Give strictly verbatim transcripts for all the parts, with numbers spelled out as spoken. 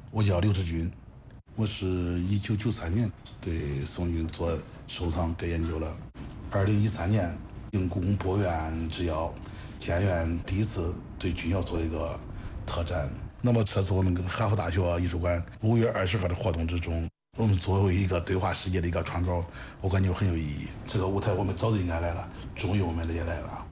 我叫刘志军，我是一九九三年对宋军做收藏跟研究了。二零一三年，应故宫博物院之邀，建院第一次对军窑做了一个特展。那么这次我们跟哈佛大学艺术馆五月二十号的活动之中，我们作为一个对话世界的一个窗口，我感觉很有意义。这个舞台我们早就应该来了，终于我们也来了。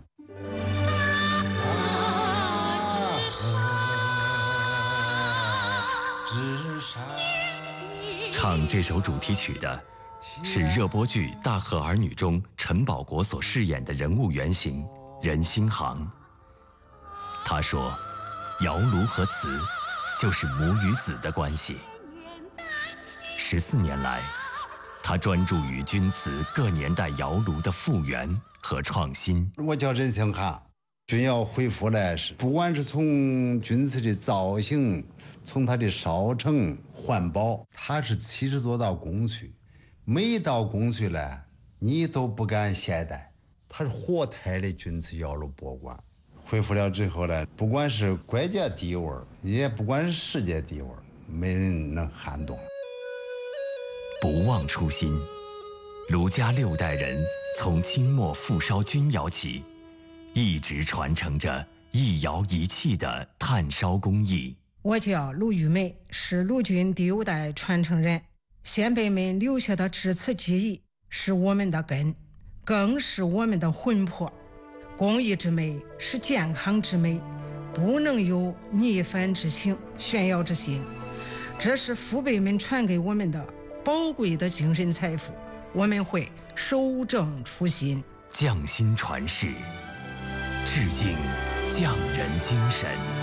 唱这首主题曲的是热播剧《大河儿女》中陈宝国所饰演的人物原型任兴航。他说，窑炉和瓷就是母与子的关系。十四年来，他专注于钧瓷各年代窑炉的复原和创新。 我叫任兴航，钧窑恢复来是，不管是从钧瓷的造型，从它的烧成、环保，它是七十多道工序，每一道工序呢，你都不敢懈怠。它是活态的钧瓷窑炉博物馆。恢复了之后呢，不管是国家地位，也不管是世界地位，没人能撼动。 不忘初心，卢家六代人从清末复烧钧窑起，一直传承着一窑一器的炭烧工艺。 我叫卢玉梅，是陆军第六代传承人。先辈们留下的制瓷技艺是我们的根，更是我们的魂魄。工艺之美是健康之美，不能有逆反之行、炫耀之心。这是父辈们传给我们的宝贵的精神财富，我们会守正初心， 匠心传世，致敬匠人精神。